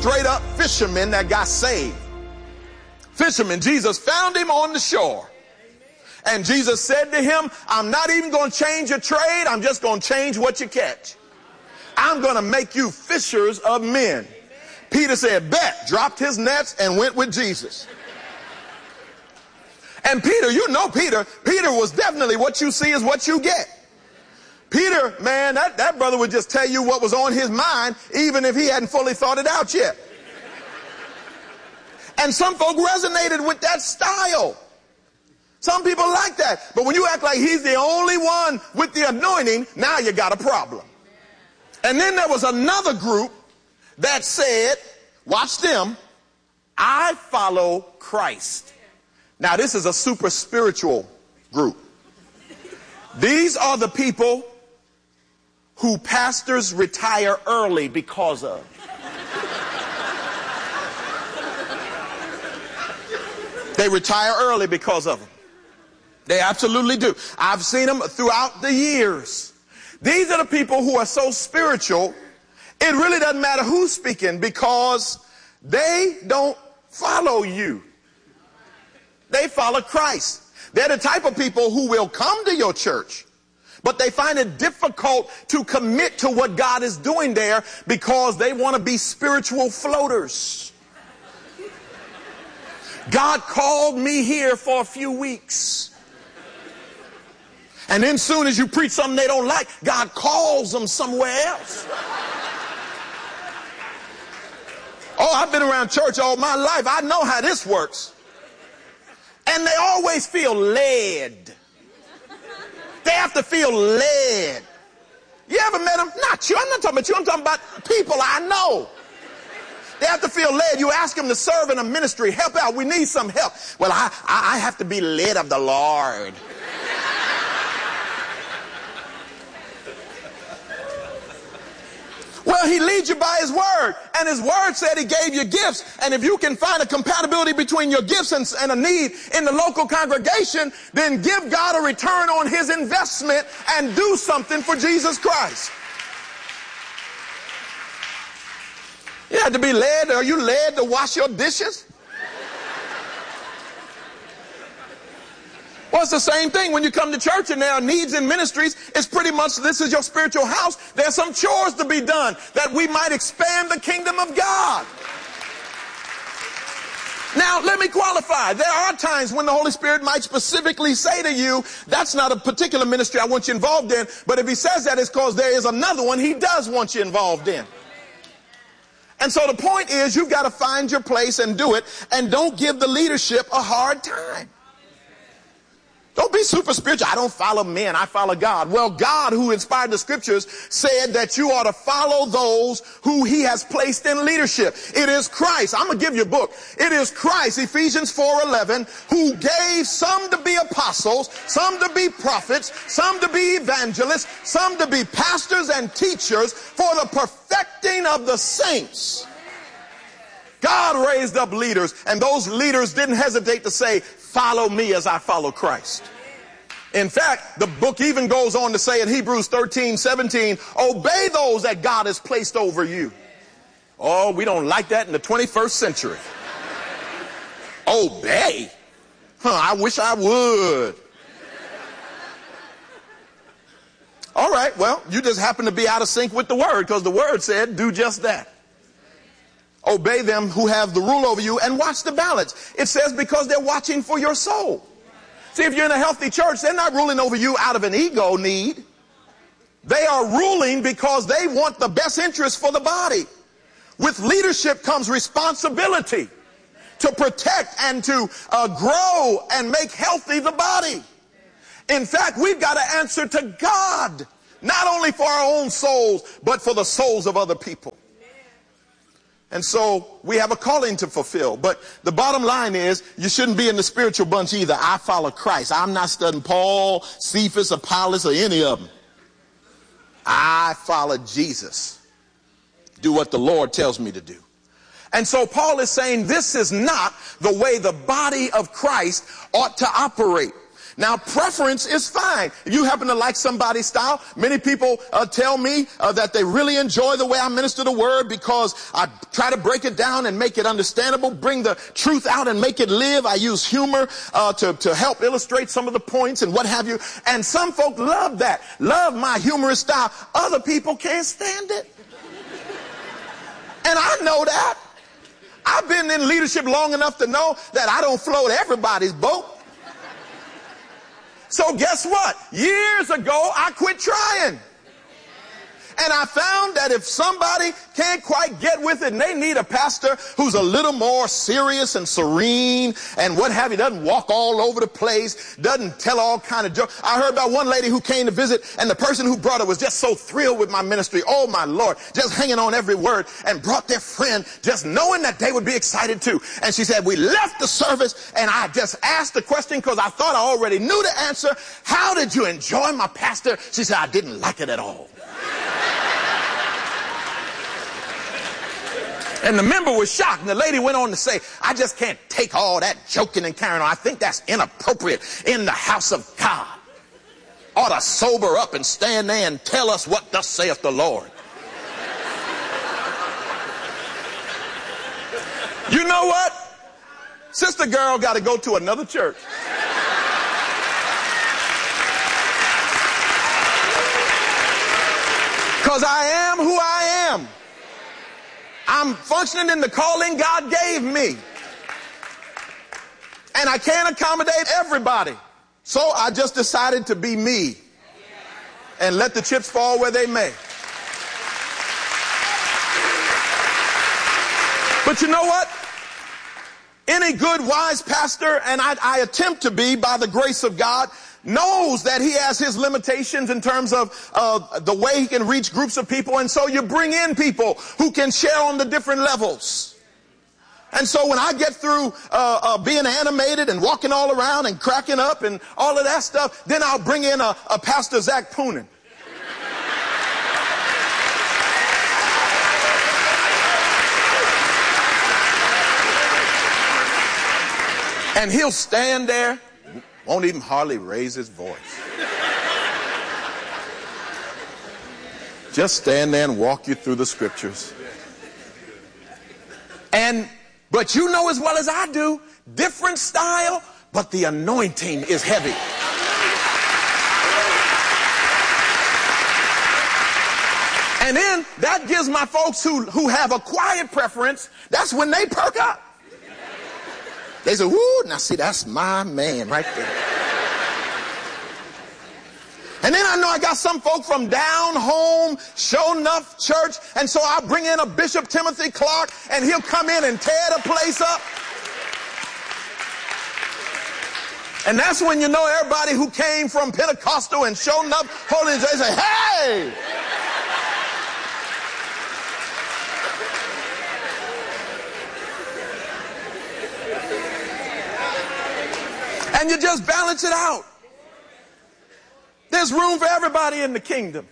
straight up fisherman that got saved. Fisherman, Jesus found him on the shore. And Jesus said to him, I'm not even going to change your trade. I'm just going to change what you catch. I'm going to make you fishers of men. Peter said, bet, dropped his nets and went with Jesus. And Peter, you know Peter was definitely what you see is what you get. Peter, man, that brother would just tell you what was on his mind, even if he hadn't fully thought it out yet. And some folk resonated with that style. Some people like that. But when you act like he's the only one with the anointing, now you got a problem. And then there was another group that said, watch them, I follow Christ. Now this is a super spiritual group. These are the people who pastors retire early because of. They retire early because of them. They absolutely do. I've seen them throughout the years. These are the people who are so spiritual, it really doesn't matter who's speaking because they don't follow you. They follow Christ. They're the type of people who will come to your church, but they find it difficult to commit to what God is doing there because they want to be spiritual floaters. God called me here for a few weeks. And then soon as you preach something they don't like, God calls them somewhere else. Oh, I've been around church all my life. I know how this works. And they always feel led. They have to feel led. You ever met them? Not you. I'm not talking about you. I'm talking about people I know. They have to feel led. You ask them to serve in a ministry. Help out. We need some help. Well, I have to be led of the Lord. Well, he leads you by his word. And his word said he gave you gifts. And if you can find a compatibility between your gifts and a need in the local congregation, then give God a return on his investment and do something for Jesus Christ. You have to be led. Are you led to wash your dishes? Well, it's the same thing when you come to church and there are needs in ministries. It's pretty much this is your spiritual house. There's some chores to be done that we might expand the kingdom of God. Now, let me qualify. There are times when the Holy Spirit might specifically say to you, that's not a particular ministry I want you involved in. But if he says that, it's because there is another one he does want you involved in. And so the point is you've got to find your place and do it. And don't give the leadership a hard time. Don't be super spiritual. I don't follow men. I follow God. Well, God, who inspired the scriptures, said that you ought to follow those who he has placed in leadership. It is Christ. I'm going to give you a book. It is Christ, Ephesians 4:11, who gave some to be apostles, some to be prophets, some to be evangelists, some to be pastors and teachers for the perfecting of the saints. God raised up leaders, and those leaders didn't hesitate to say, follow me as I follow Christ. In fact, the book even goes on to say in Hebrews 13:17, obey those that God has placed over you. Oh, we don't like that in the 21st century. Obey? I wish I would. All right, well, you just happen to be out of sync with the word because the word said do just that. Obey them who have the rule over you and watch the balance. It says because they're watching for your soul. See, if you're in a healthy church, they're not ruling over you out of an ego need. They are ruling because they want the best interest for the body. With leadership comes responsibility to protect and to grow and make healthy the body. In fact, we've got to answer to God, not only for our own souls, but for the souls of other people. And so we have a calling to fulfill. But the bottom line is you shouldn't be in the spiritual bunch either. I follow Christ. I'm not studying Paul, Cephas, Apollos, or any of them. I follow Jesus. Do what the Lord tells me to do. And so Paul is saying this is not the way the body of Christ ought to operate. Now, preference is fine. If you happen to like somebody's style, many people tell me that they really enjoy the way I minister the word because I try to break it down and make it understandable, bring the truth out and make it live. I use humor to help illustrate some of the points and what have you. And some folk love that, love my humorous style. Other people can't stand it. And I know that. I've been in leadership long enough to know that I don't float everybody's boat. So guess what? Years ago, I quit trying. And I found that if somebody can't quite get with it and they need a pastor who's a little more serious and serene and what have you, doesn't walk all over the place, doesn't tell all kind of jokes. I heard about one lady who came to visit and the person who brought her was just so thrilled with my ministry. Oh my Lord, just hanging on every word, and brought their friend just knowing that they would be excited too. And she said, we left the service and I just asked the question because I thought I already knew the answer. How did you enjoy my pastor? She said, I didn't like it at all. And the member was shocked, and the lady went on to say, I just can't take all that joking and carrying on. I think that's inappropriate in the house of God. Ought to sober up and stand there and tell us what thus saith the Lord. You know what? Sister girl got to go to another church. Because I am who I am. I'm functioning in the calling God gave me. And I can't accommodate everybody. So I just decided to be me. And let the chips fall where they may. But you know what? Any good, wise pastor, and I attempt to be by the grace of God, knows that he has his limitations in terms of the way he can reach groups of people. And so you bring in people who can share on the different levels. And so when I get through being animated and walking all around and cracking up and all of that stuff, then I'll bring in a Pastor Zach Poonen. And he'll stand there. Won't even hardly raise his voice. Just stand there and walk you through the scriptures. But you know as well as I do, different style, but the anointing is heavy. And then that gives my folks who have a quiet preference, that's when they perk up. They say, whoo, now see, that's my man right there. And then I know I got some folk from down home, Show Enough Church, and so I'll bring in a Bishop Timothy Clark, and he'll come in and tear the place up. And that's when you know everybody who came from Pentecostal and Show Enough Holiness, they say, hey! And you just balance it out. There's room for everybody in the kingdom.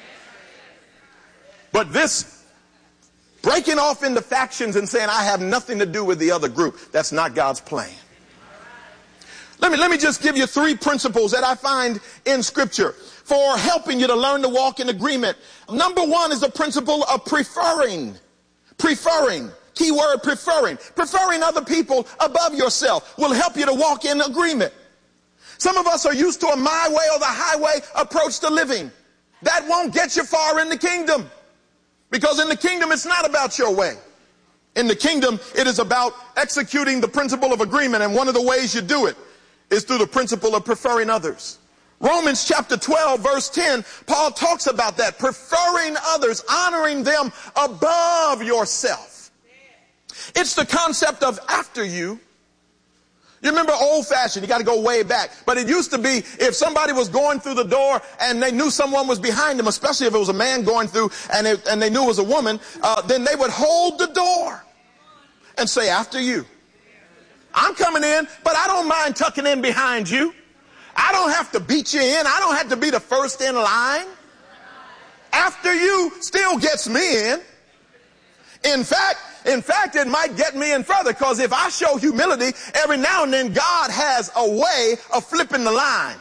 But this breaking off into factions and saying I have nothing to do with the other group, that's not God's plan. Let me just give you 3 principles that I find in Scripture for helping you to learn to walk in agreement. Number 1 is the principle of preferring. Preferring. Key word, preferring. Preferring other people above yourself will help you to walk in agreement. Some of us are used to a my way or the highway approach to living. That won't get you far in the kingdom. Because in the kingdom, it's not about your way. In the kingdom, it is about executing the principle of agreement. And one of the ways you do it is through the principle of preferring others. Romans chapter 12, verse 10, Paul talks about that. Preferring others, honoring them above yourself. It's the concept of after you. You remember old-fashioned, you got to go way back. But it used to be if somebody was going through the door and they knew someone was behind them, especially if it was a man going through and they knew it was a woman, then they would hold the door and say, after you. I'm coming in, but I don't mind tucking in behind you. I don't have to beat you in. I don't have to be the first in line. After you still gets me in. In fact, In fact, it might get me in further, because if I show humility, every now and then God has a way of flipping the line.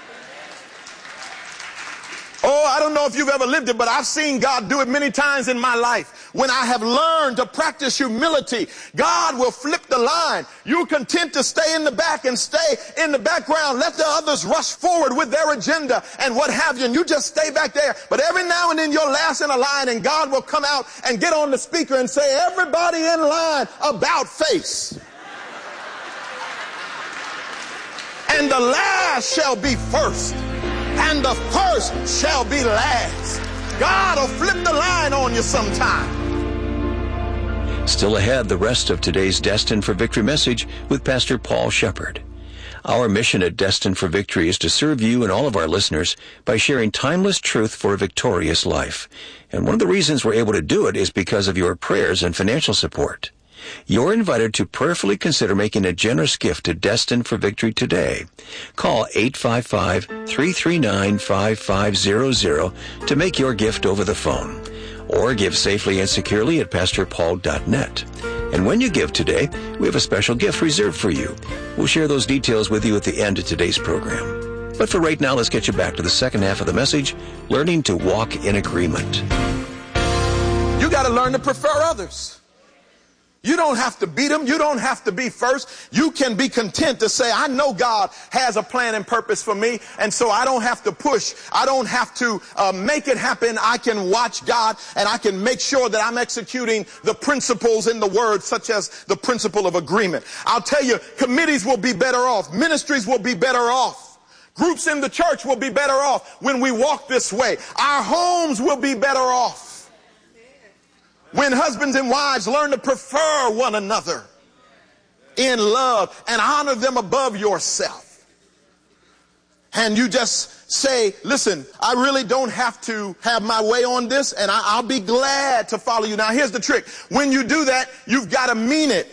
Oh, I don't know if you've ever lived it, but I've seen God do it many times in my life. When I have learned to practice humility, God will flip the line. You're content to stay in the back and stay in the background. Let the others rush forward with their agenda and what have you, and you just stay back there. But every now and then you're last in a line, and God will come out and get on the speaker and say, everybody in line, about face. And the last shall be first, and the first shall be last. God will flip the line on you sometime. Still ahead, the rest of today's Destined for Victory message with Pastor Paul Shepard. Our mission at Destined for Victory is to serve you and all of our listeners by sharing timeless truth for a victorious life. And one of the reasons we're able to do it is because of your prayers and financial support. You're invited to prayerfully consider making a generous gift to Destined for Victory today. Call 855-339-5500 to make your gift over the phone. Or give safely and securely at PastorPaul.net. And when you give today, we have a special gift reserved for you. We'll share those details with you at the end of today's program. But for right now, let's get you back to the second half of the message, learning to walk in agreement. You got to learn to prefer others. You don't have to beat them. You don't have to be first. You can be content to say, I know God has a plan and purpose for me, and so I don't have to push. I don't have to make it happen. I can watch God, and I can make sure that I'm executing the principles in the Word, such as the principle of agreement. I'll tell you, committees will be better off. Ministries will be better off. Groups in the church will be better off when we walk this way. Our homes will be better off when husbands and wives learn to prefer one another in love and honor them above yourself. And you just say, listen, I really don't have to have my way on this, and I'll be glad to follow you. Now, here's the trick. When you do that, you've got to mean it.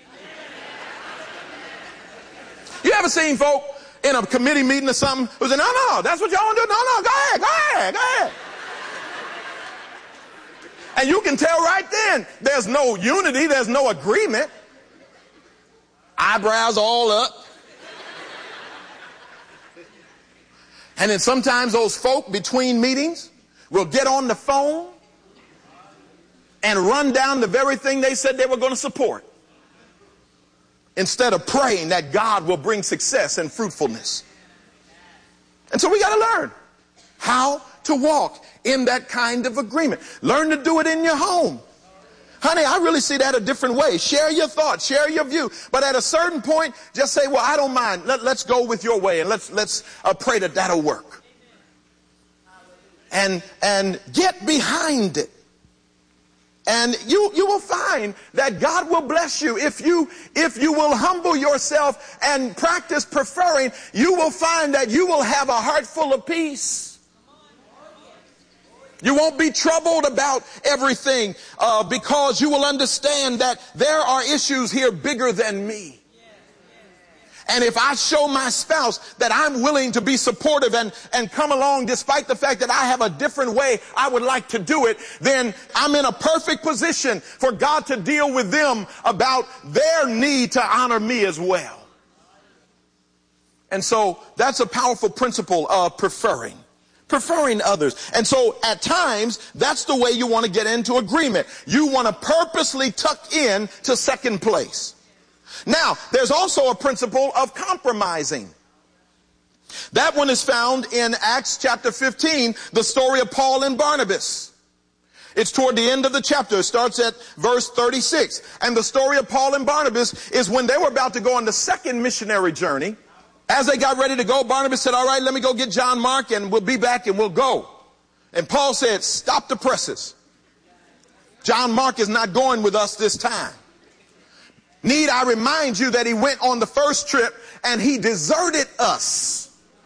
You ever seen folk in a committee meeting or something who say, no, that's what y'all want to do? No, go ahead. And you can tell right then, there's no unity, there's no agreement. Eyebrows all up. And then sometimes those folk between meetings will get on the phone and run down the very thing they said they were going to support, instead of praying that God will bring success and fruitfulness. And so we got to learn how to walk in that kind of agreement. Learn to do it in your home. Honey, I really see that a different way. Share your thoughts, share your view. But at a certain point, just say, well, I don't mind. Let's go with your way, and let's pray that that'll work. And get behind it. And you will find that God will bless you. If you will humble yourself and practice preferring, you will find that you will have a heart full of peace. You won't be troubled about everything because you will understand that there are issues here bigger than me. And if I show my spouse that I'm willing to be supportive and come along despite the fact that I have a different way I would like to do it, then I'm in a perfect position for God to deal with them about their need to honor me as well. And so that's a powerful principle of preferring others. And so at times, that's the way you want to get into agreement. You want to purposely tuck in to second place. Now, there's also a principle of compromising. That one is found in Acts chapter 15, the story of Paul and Barnabas. It's toward the end of the chapter. It starts at verse 36. And the story of Paul and Barnabas is when they were about to go on the second missionary journey. As they got ready to go, Barnabas said, all right, let me go get John Mark and we'll be back and we'll go. And Paul said, stop the presses. John Mark is not going with us this time. Need I remind you that he went on the first trip and he deserted us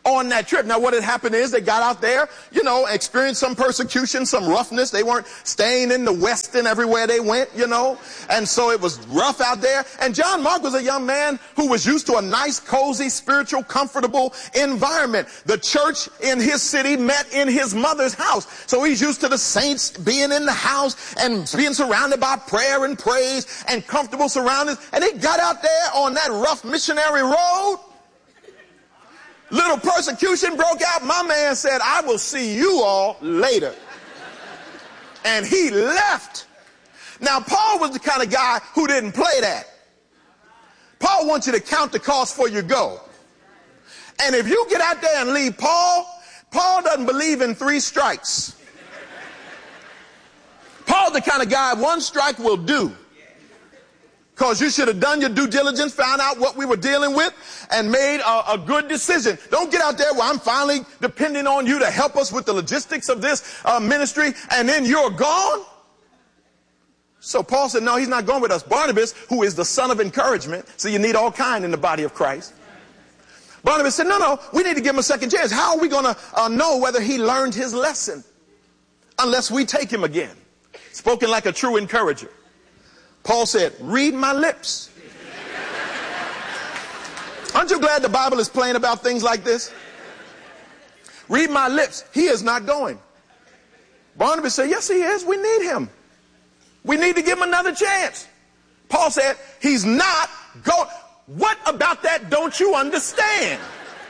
on that trip. Now, what had happened is they got out there, experienced some persecution, some roughness. They weren't staying in the West and everywhere they went, and so it was rough out there. And John Mark was a young man who was used to a nice, cozy, spiritual, comfortable environment. The church in his city met in his mother's house. So he's used to the saints being in the house and being surrounded by prayer and praise and comfortable surroundings. And he got out there on that rough missionary road. Little persecution broke out. My man said, I will see you all later. And he left. Now, Paul was the kind of guy who didn't play that. Paul wants you to count the cost before you go. And if you get out there and leave Paul doesn't believe in 3 strikes. Paul's the kind of guy 1 strike will do. Because you should have done your due diligence, found out what we were dealing with, and made a good decision. Don't get out there where I'm finally depending on you to help us with the logistics of this ministry, and then you're gone. So Paul said, no, he's not going with us. Barnabas, who is the son of encouragement, so you need all kind in the body of Christ. Barnabas said, no, we need to give him a second chance. How are we going to know whether he learned his lesson? Unless we take him again. Spoken like a true encourager. Paul said, read my lips. Aren't you glad the Bible is playing about things like this? Read my lips. He is not going. Barnabas said, yes, he is. We need him. We need to give him another chance. Paul said, he's not going. What about that don't you understand?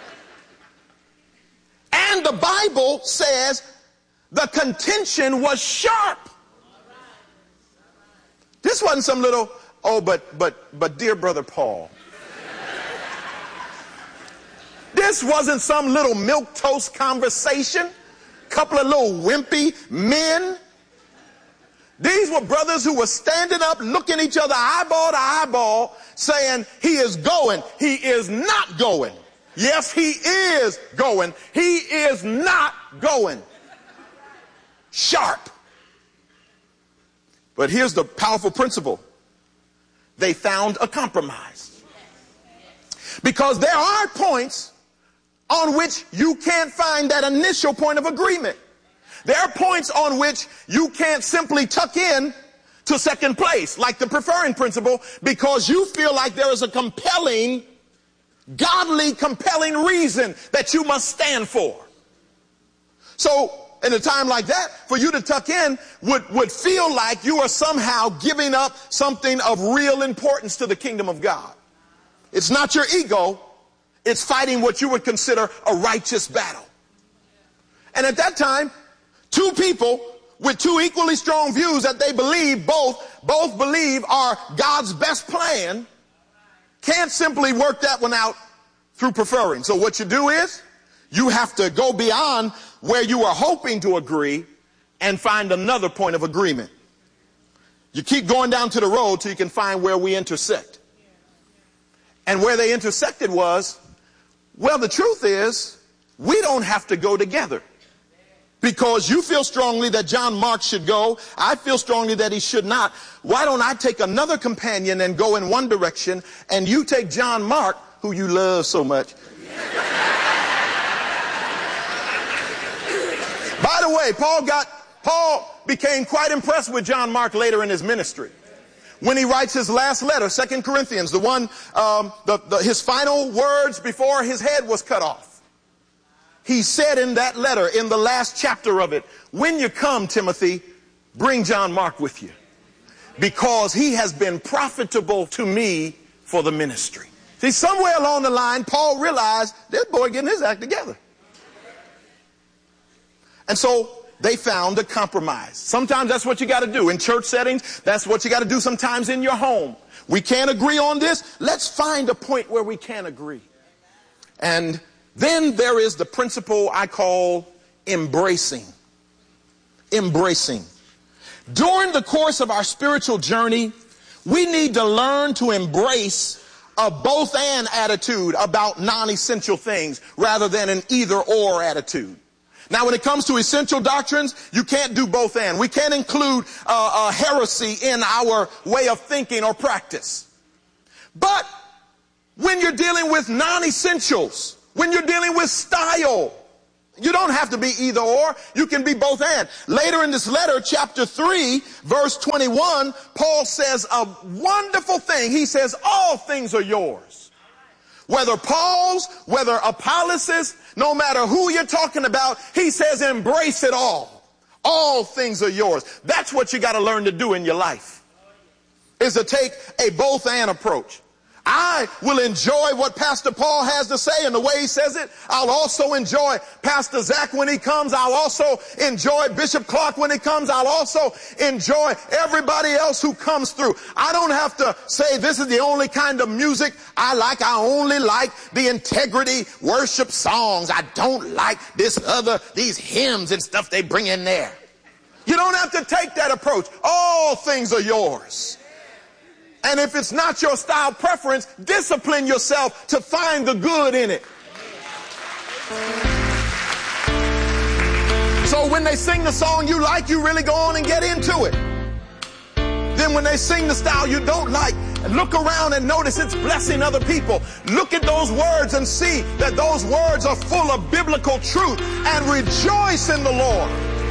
And the Bible says the contention was sharp. This wasn't some little, but dear brother Paul. This wasn't some little milquetoast conversation. Couple of little wimpy men. These were brothers who were standing up, looking each other eyeball to eyeball, saying, he is going. He is not going. Yes, he is going. He is not going. Sharp. But here's the powerful principle. They found a compromise. Because there are points on which you can't find that initial point of agreement. There are points on which you can't simply tuck in to second place, like the preferring principle, because you feel like there is a compelling, godly, compelling reason that you must stand for. So, in a time like that, for you to tuck in would feel like you are somehow giving up something of real importance to the kingdom of God. It's not your ego. It's fighting what you would consider a righteous battle. And at that time, 2 people with 2 equally strong views that they believe both believe are God's best plan can't simply work that one out through preferring. So what you do is you have to go beyond where you are hoping to agree and find another point of agreement. You keep going down to the road till you can find where we intersect. And where they intersected was, well, the truth is, we don't have to go together. Because you feel strongly that John Mark should go. I feel strongly that he should not. Why don't I take another companion and go in one direction, and you take John Mark, who you love so much. By the way, Paul became quite impressed with John Mark later in his ministry. When he writes his last letter, 2 Corinthians, the one, his final words before his head was cut off. He said in that letter, in the last chapter of it, when you come, Timothy, bring John Mark with you, because he has been profitable to me for the ministry. See, somewhere along the line, Paul realized this boy getting his act together. And so they found a compromise. Sometimes that's what you got to do in church settings. That's what you got to do sometimes in your home. We can't agree on this. Let's find a point where we can agree. And then there is the principle I call embracing. Embracing. During the course of our spiritual journey, we need to learn to embrace a both and attitude about non-essential things rather than an either or attitude. Now, when it comes to essential doctrines, you can't do both and. We can't include heresy in our way of thinking or practice. But when you're dealing with non-essentials, When you're dealing with style, you don't have to be either or. You can be both and. Later in this letter, chapter 3, verse 21, Paul says a wonderful thing. He says, all things are yours. Whether Paul's, whether Apollos', no matter who you're talking about, he says embrace it all. All things are yours. That's what you got to learn to do in your life, is to take a both and approach. I will enjoy what Pastor Paul has to say and the way he says it. I'll also enjoy Pastor Zach when he comes. I'll also enjoy Bishop Clark when he comes. I'll also enjoy everybody else who comes through. I don't have to say this is the only kind of music I like. I only like the integrity worship songs. I don't like these hymns and stuff they bring in there. You don't have to take that approach. All things are yours. And if it's not your style preference, discipline yourself to find the good in it. So when they sing the song you like, you really go on and get into it. Then when they sing the style you don't like, look around and notice it's blessing other people. Look at those words and see that those words are full of biblical truth, and rejoice in the Lord.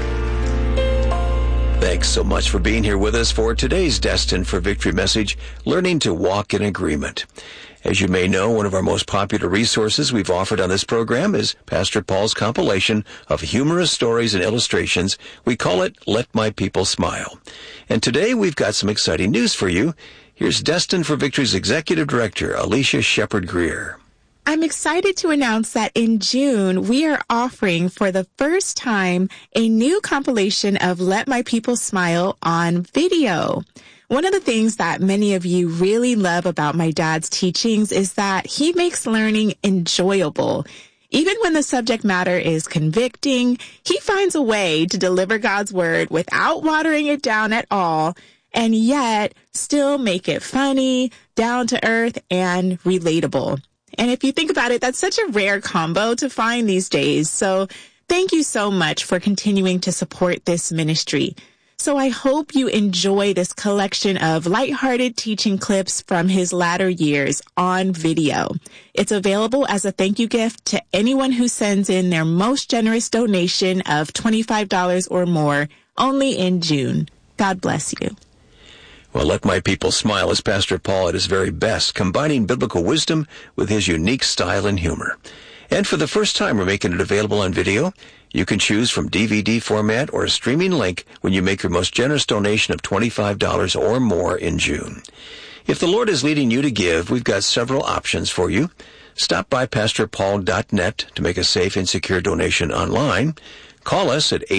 Thanks so much for being here with us for today's Destined for Victory message, Learning to Walk in Agreement. As you may know, one of our most popular resources we've offered on this program is Pastor Paul's compilation of humorous stories and illustrations. We call it Let My People Smile. And today we've got some exciting news for you. Here's Destined for Victory's Executive Director, Alicia Shepard-Greer. I'm excited to announce that in June, we are offering for the first time a new compilation of Let My People Smile on video. One of the things that many of you really love about my dad's teachings is that he makes learning enjoyable. Even when the subject matter is convicting, he finds a way to deliver God's word without watering it down at all, and yet still make it funny, down to earth, and relatable. And if you think about it, that's such a rare combo to find these days. So thank you so much for continuing to support this ministry. So I hope you enjoy this collection of lighthearted teaching clips from his latter years on video. It's available as a thank you gift to anyone who sends in their most generous donation of $25 or more, only in June. God bless you. Well, Let My People Smile is Pastor Paul at his very best, combining biblical wisdom with his unique style and humor. And for the first time, we're making it available on video. You can choose from DVD format or a streaming link when you make your most generous donation of $25 or more in June. If the Lord is leading you to give, we've got several options for you. Stop by PastorPaul.net to make a safe and secure donation online. Call us at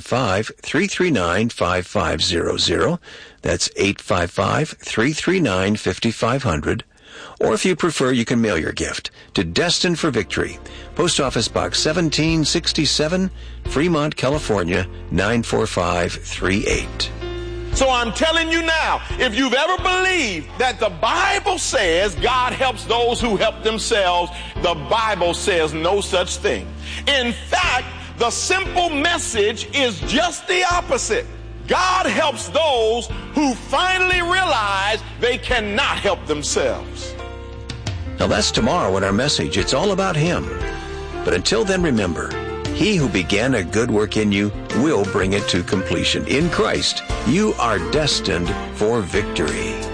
855-339-5500. That's 855-339-5500. Or if you prefer, you can mail your gift to Destined for Victory, Post Office Box 1767, Fremont, California, 94538. So I'm telling you now, if you've ever believed that the Bible says God helps those who help themselves, the Bible says no such thing. In fact, the simple message is just the opposite. God helps those who finally realize they cannot help themselves. Now that's tomorrow in our message. It's all about Him. But until then, remember, He who began a good work in you will bring it to completion. In Christ, you are destined for victory.